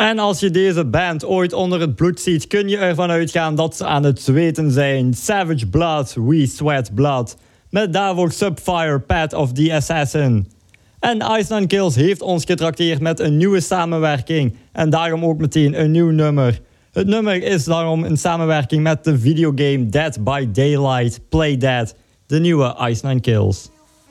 En als je deze band ooit onder het bloed ziet, kun je ervan uitgaan dat ze aan het zweten zijn. Savage Blood, We Sweat Blood. Met daarvoor Subfire, Path of the Assassin. En Ice Nine Kills heeft ons getrakteerd met een nieuwe samenwerking. En daarom ook meteen een nieuw nummer. Het nummer is daarom een samenwerking met de videogame Dead by Daylight, Play Dead. De nieuwe Ice Nine Kills.